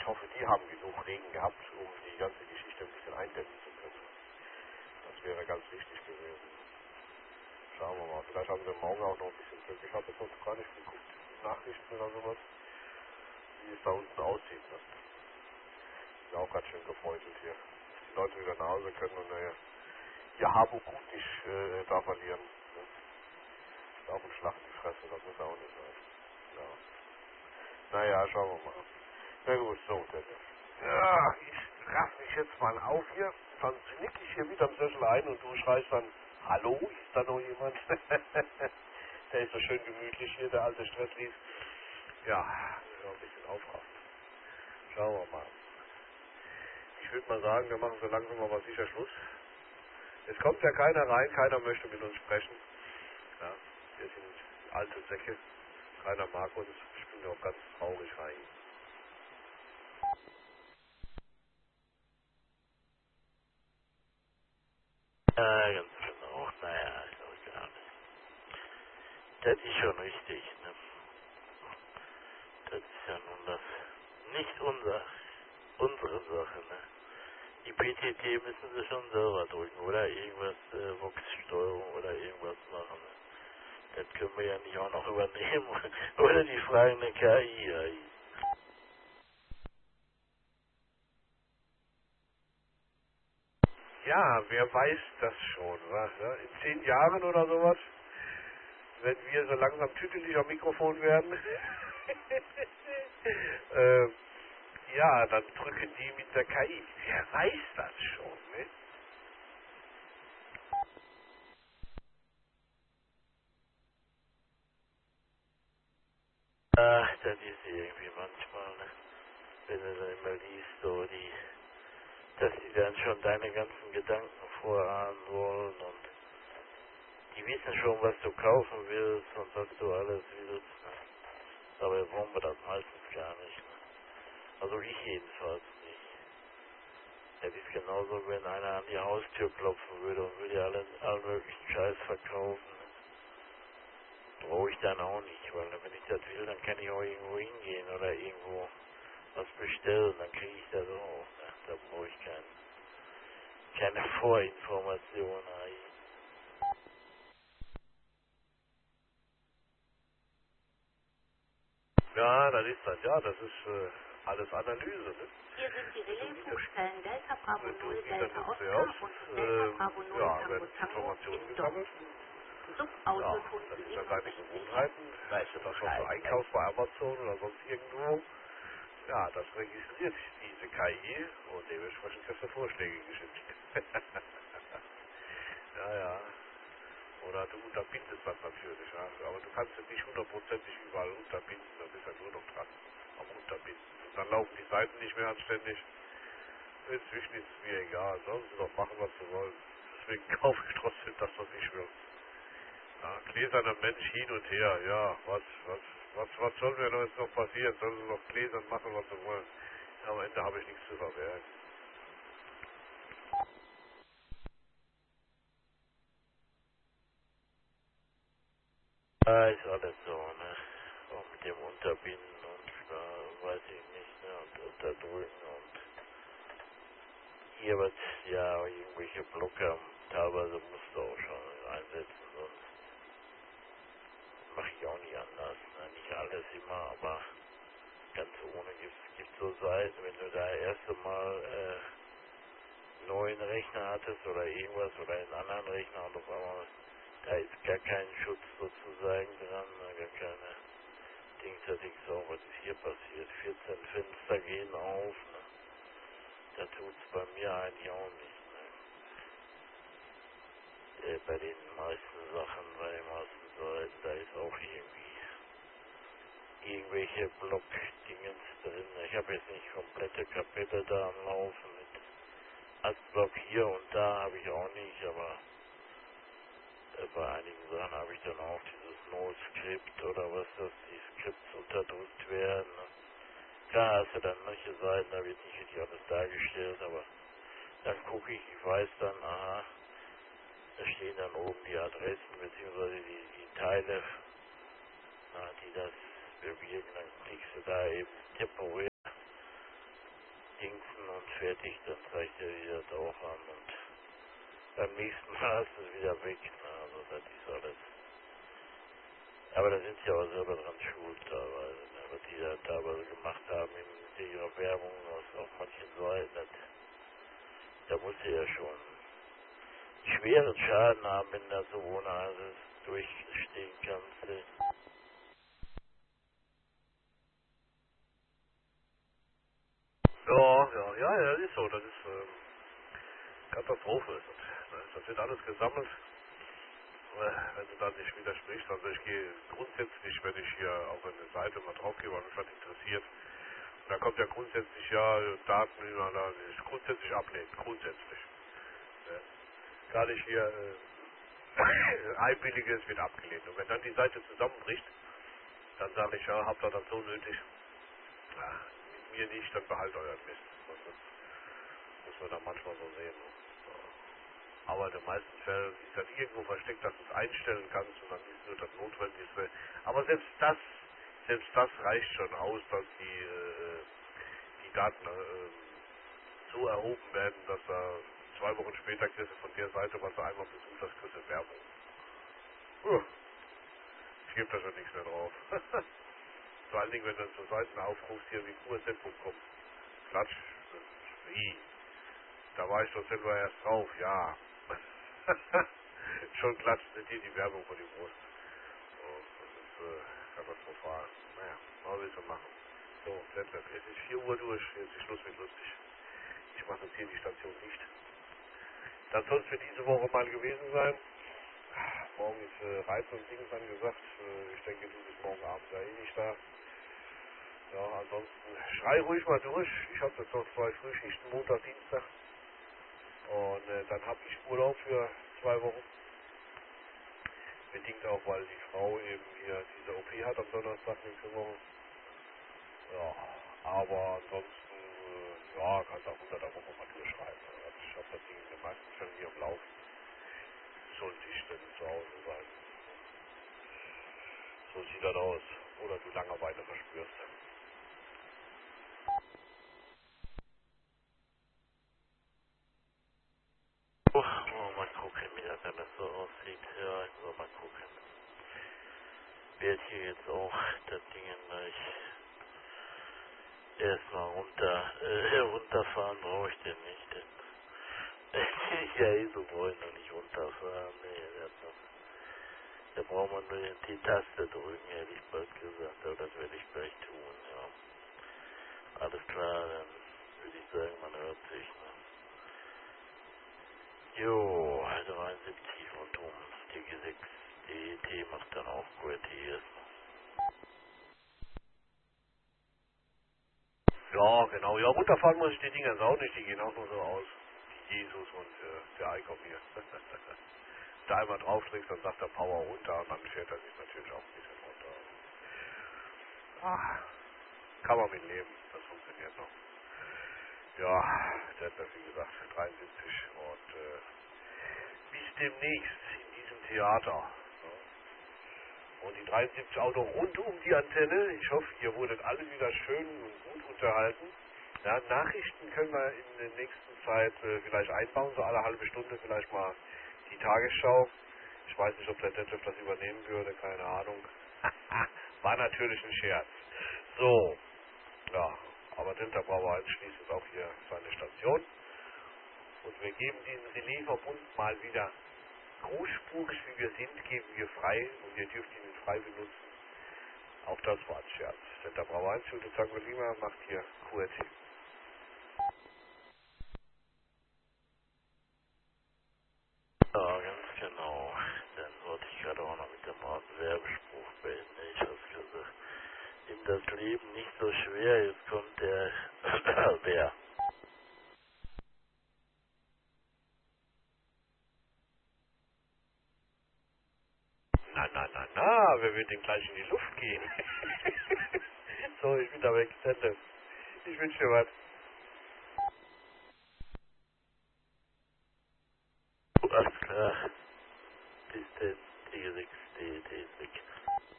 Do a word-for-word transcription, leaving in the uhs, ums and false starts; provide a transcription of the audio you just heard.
hoffe, die haben genug Regen gehabt, um die ganze Geschichte ein bisschen eindämmen zu können. Das wäre ganz wichtig gewesen. Schauen wir mal. Vielleicht haben wir morgen auch noch ein bisschen Glück. Ich habe jetzt noch gar nicht geguckt, Nachrichten oder sowas, wie es da unten aussieht. Ne? Bin auch ganz schön gefreut und hier, dass die Leute wieder nach Hause können und äh, ihr Hab und Gut nicht äh, da verlieren. Ne? Ist auch ein Schlag in die Fresse, das muss ja auch nicht sein. Ja. Naja, schauen wir mal. Na gut, so, dann. Ja, ich raff mich jetzt mal auf hier, dann knick ich hier wieder im Sessel ein und du schreist dann, hallo, ist da noch jemand? Der ist so schön gemütlich hier, der alte Stresslied. Ja, noch ein bisschen aufraffen. Schauen wir mal. Ich würde mal sagen, wir machen so langsam mal was sicher Schluss. Es kommt ja keiner rein, keiner möchte mit uns sprechen. Ja, wir sind alte Säcke, keiner mag uns. Ich bin ja auch ganz traurig rein. Ja, ganz genau. Naja, ist auch gar nicht. Das ist schon richtig, ne? Das ist ja nun das nicht unser, unsere Sache, ne? Die P T T müssen sie schon selber drücken oder irgendwas, äh, Vox-Steuerung oder irgendwas machen, ne? Das können wir ja nicht auch noch übernehmen. Oder die fragen eine K I. Ja. Ja, wer weiß das schon, was? Ja? In zehn Jahren oder sowas, wenn wir so langsam tütelig am Mikrofon werden, äh, ja, dann drücken die mit der K I. Wer weiß das schon, ne? Ach, das ist irgendwie manchmal, ne? Wenn du dann immer liest, so die, dass die dann schon deine ganzen Gedanken vorahnen wollen und die wissen schon, was du kaufen willst und was du alles willst. Ne? Dabei brauchen wir das meistens gar nicht. Ne? Also ich jedenfalls nicht. Das ist genauso, wenn einer an die Haustür klopfen würde und würde allen, allen möglichen Scheiß verkaufen. Ne? Brauche ich dann auch nicht, weil wenn ich das will, dann kann ich auch irgendwo hingehen oder irgendwo was bestellen, dann kriege ich das auch. Ne? Da brauche ich kein, keine Vorinformation. Ja, das ist das, ja, das ist äh, alles Analyse, ne? Hier sind die So sieht Relais-Funkstellen Delta Bravo das, so null, sieht das Delta Ganze aus. Oscar und Delta Ähm, Bravo null ja, Tango werden Tango Informationen in gesammelt. Dorsten. Ja, Subautoton das sind dann deine siebenundsechzig F. Gewohnheiten. Das, was du einkaufst bei Amazon oder sonst irgendwo, ja, das registriert diese K I und dementsprechend kriegst du Vorschläge geschickt. Ja, ja. Oder du unterbindest das natürlich, ja. Aber du kannst es nicht hundertprozentig überall unterbinden, da bist du ja nur noch dran am Unterbinden. Und dann laufen die Seiten nicht mehr anständig. Inzwischen ist es mir egal, sollen sie doch machen, was sie wollen. Deswegen kaufe ich trotzdem das, was ich will. Ja, gläserner Mensch hin und her, ja, was, was, was, was soll mir noch jetzt noch passieren? Sollen sie noch gläsern machen, was sie wollen? Am Ende habe ich nichts zu verwehren. Ja, ist alles so, ne? Auch mit dem Unterbinden und da weiß ich nicht, ne? Und unterdrücken und hier wird ja irgendwelche Blocker, teilweise musst du auch schon einsetzen, sonst mache ich auch nicht anders, ne? Nicht alles immer, aber ganz ohne gibt es so Seiten, wenn du da erste Mal äh, einen neuen Rechner hattest oder irgendwas oder einen anderen Rechner und auf einmal da ist gar kein Schutz sozusagen dran, ne? Gar keine Dings, da denkst du auch, was ist hier passiert? vierzehn Fenster gehen auf, ne? Da tut's bei mir eigentlich auch nicht, ne? Äh, bei den meisten Sachen, bei den meisten Seiten, da ist auch irgendwie irgendwelche Block-Dingens drin. Ich habe jetzt nicht komplette Kapitel da am Laufen mit Adblock hier und da habe ich auch nicht, aber äh, bei einigen Sachen habe ich dann auch dieses No-Script oder was, dass die Skripts unterdrückt werden, ne? Klar hast du dann manche Seiten, da wird nicht richtig alles dargestellt, aber dann gucke ich, ich weiß dann, aha, da stehen dann oben die Adressen bzw. Die, die Teile, na, die das bewirken, dann klickst du da eben temporär bestätigt, dann zeigt er wieder drauf an und beim nächsten Mal ist es wieder weg. Ne? Also das ist alles. Aber da sind sie auch selber dran schuld teilweise, ne? Was die da teilweise gemacht haben in ihrer Werbung aus auf manchen Seiten. Das, da muss sie ja schon schweren Schaden haben, wenn da so ohne alles durchstehen kannst. Ja, ja, ja, ja, ist so. Das ist ähm, Katastrophe. Ist das. Das wird alles gesammelt. Äh, Wenn du da nicht widersprichst, also ich gehe grundsätzlich, wenn ich hier auf eine Seite mal draufgehe, weil mich was interessiert, und da kommt ja grundsätzlich ja Daten über, da ich grundsätzlich ablehnen, grundsätzlich. Ja. Gar nicht hier äh, einbilliges wird abgelehnt. Und wenn dann die Seite zusammenbricht, dann sage ich, ja, habt ihr das so nötig? Ja, mit mir nicht, dann behalt euren Mist. Das muss man dann manchmal so sehen. Ja. Aber in den meisten Fällen ist das irgendwo versteckt, dass du es einstellen kannst und dann ist nur das Notwendigste. Aber selbst das, selbst das reicht schon aus, dass die, äh, die Daten äh, so erhoben werden, dass da zwei Wochen später kriegst du von der Seite, was du einmal besucht hast, kriegst du Werbung. Uh, ich gebe da schon nichts mehr drauf. Vor allen Dingen, wenn du dann zu Seiten aufrufst, hier wie Q S Z punkt com. Klatsch. Wie? Da war ich doch selber erst drauf, ja. Schon klatscht sind hier die Werbung vor die Brust. Oh, das ist äh, katastrophal. Naja, was willst du machen? So, Detlef, es ist vier Uhr durch, jetzt ist Schluss mit lustig. Ich mache jetzt hier die Station nicht. Das soll es für diese Woche mal gewesen sein. Morgen ist äh, Reiz und Dings angesagt. Äh, ich denke, du bist morgen Abend ja eh nicht da. Ja, ansonsten schrei ruhig mal durch. Ich habe jetzt noch zwei Frühschichten, Montag, Dienstag. Und äh, dann habe ich Urlaub für zwei Wochen. Bedingt auch, weil die Frau eben hier diese O P hat am Donnerstag nächste Woche. Ja, aber ansonsten, äh, ja, kannst auch unter der Woche mal durchschreiben. Also ich habe das Ding in den meisten Fällen hier am Laufen. Sollte ich denn zu Hause sein. So sieht das aus. Oder du Langeweile verspürst. Oh, mal gucken, wie das alles so aussieht. Ja, ich muss mal gucken. Werd hier jetzt auch das Ding gleich erstmal runter, äh, runterfahren brauche ich den nicht. Denn ja, eh so wollen noch nicht runterfahren. Nee, das noch. Da braucht man nur die Taste drücken, hätte ich bald gesagt. Aber das werde ich gleich tun, ja. Alles klar, dann würde ich sagen, man hört sich. Ne? Jo, dreiundsiebzig und um. Die G sechs D E T macht dann auch Q R T erstmal. Ja, genau. Ja, runterfahren muss ich die Dinger jetzt auch nicht. Die gehen auch nur so aus. Die Jesus und äh, der Eikop hier. Da einmal draufdrückst, dann sagt der Power runter und dann fährt er sich natürlich auch ein bisschen runter. Ah, kann man mit leben. Das funktioniert noch. Ja, der hat das wie gesagt dreiundsiebzig und äh, bis demnächst in diesem Theater. Ja. Und die dreiundsiebzig Auto rund um die Antenne. Ich hoffe, ihr wurdet alle wieder schön und gut unterhalten. Ja, Nachrichten können wir in der nächsten Zeit äh, vielleicht einbauen, so alle halbe Stunde vielleicht mal die Tagesschau. Ich weiß nicht, ob der Detlef das übernehmen würde, keine Ahnung. War natürlich ein Scherz. So, ja, aber Delta Bravo eins schließt jetzt auch hier seine Station. Und wir geben diesen Relais-Verbund mal wieder großspurig, wie wir sind, geben wir frei und ihr dürft ihn frei benutzen. Auch das war ein Scherz. Delta Bravo eins, Judith Zangelima macht hier Q R T. Ja, ganz genau. Dann wollte ich gerade auch noch mit dem Werbespruch beenden. Ich hab's gesagt. Nimm das Leben nicht so schwer, jetzt kommt der wer. Na, na, na, na, wer wird denn gleich in die Luft gehen? So, ich bin da weg. Detlef. Ich wünsche dir was. Alles klar. Bis denn, die sechs D T ist weg.